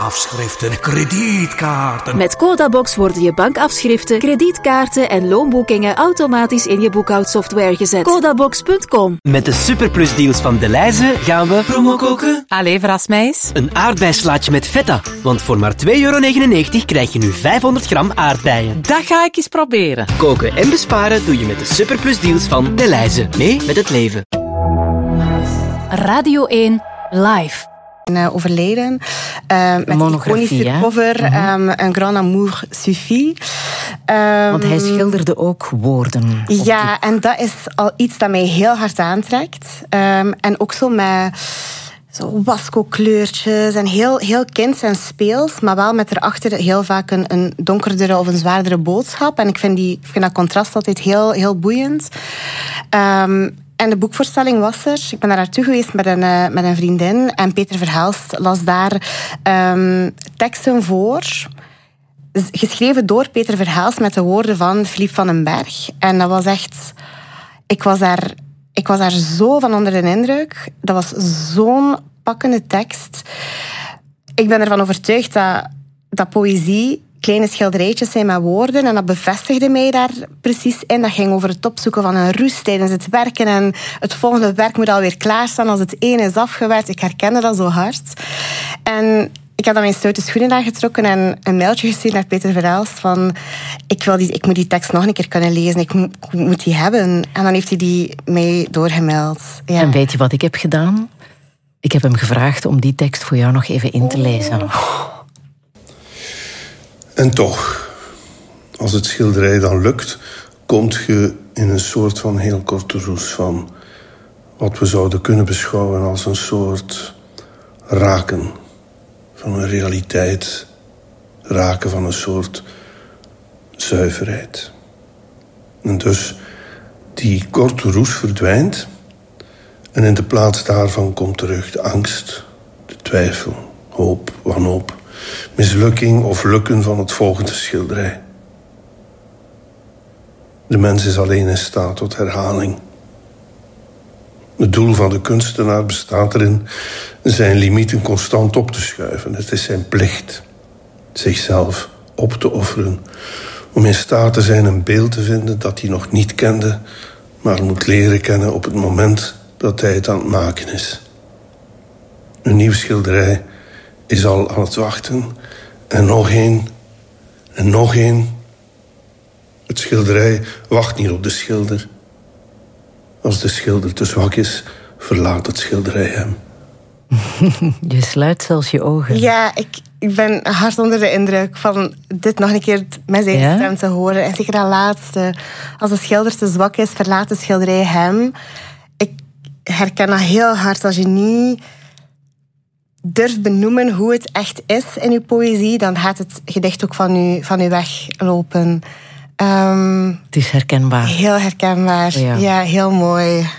bankafschriften, kredietkaarten. Met Codabox worden je bankafschriften, kredietkaarten en loonboekingen automatisch in je boekhoudsoftware gezet. Codabox.com. Met de superplusdeals van Delhaize gaan we promo koken. Allee, verrasmeis. Een aardbeislaatje met feta. Want voor maar €2,99 krijg je nu 500 gram aardbeien. Dat ga ik eens proberen. Koken en besparen doe je met de superplusdeals van Delhaize. Mee met het leven. Radio 1 Live. Overleden. Met een iconische cover. Un grand amour suffit. Want hij schilderde ook woorden. Ja, en dat is al iets dat mij heel hard aantrekt. En ook zo met zo wasco-kleurtjes en heel kinds en speels, maar wel met erachter heel vaak een donkerdere of een zwaardere boodschap. En ik vind dat contrast altijd heel boeiend. En de boekvoorstelling was er. Ik ben daar naartoe geweest met een vriendin. En Peter Verhelst las daar teksten voor, geschreven door Peter Verhelst met de woorden van Philippe van den Berg. En dat was echt... Ik was daar zo van onder de indruk. Dat was zo'n pakkende tekst. Ik ben ervan overtuigd dat poëzie kleine schilderijtjes zijn met woorden. En dat bevestigde mij daar precies in. Dat ging over het opzoeken van een rust tijdens het werken. En het volgende werk moet alweer klaarstaan als het ene is afgewerkt. Ik herkende dat zo hard. En ik heb dan mijn stoute schoenen aangetrokken en een mailtje gestuurd naar Peter Verhelst van ik moet die tekst nog een keer kunnen lezen. Ik moet die hebben. En dan heeft hij die mij doorgemaild. Ja. En weet je wat ik heb gedaan? Ik heb hem gevraagd om die tekst voor jou nog even in te lezen. En toch, als het schilderij dan lukt, komt je in een soort van heel korte roes van wat we zouden kunnen beschouwen als een soort raken van een realiteit, raken van een soort zuiverheid. En dus die korte roes verdwijnt en in de plaats daarvan komt terug de angst, de twijfel, hoop, wanhoop, mislukking of lukken van het volgende schilderij. De mens is alleen in staat tot herhaling. Het doel van de kunstenaar bestaat erin zijn limieten constant op te schuiven. Het is zijn plicht zichzelf op te offeren om in staat te zijn een beeld te vinden dat hij nog niet kende, maar moet leren kennen op het moment dat hij het aan het maken is. Een nieuw schilderij is al aan het wachten. En nog één. En nog één. Het schilderij wacht niet op de schilder. Als de schilder te zwak is, verlaat het schilderij hem. Je sluit zelfs je ogen. Ja, ik ben hard onder de indruk van dit nog een keer met zijn stem te horen. En zeker dat laatste. Als de schilder te zwak is, verlaat het schilderij hem. Ik herken dat heel hard. Als je niet durft benoemen hoe het echt is in je poëzie, dan gaat het gedicht ook van u weglopen. Het is herkenbaar. Heel herkenbaar. Ja, heel mooi.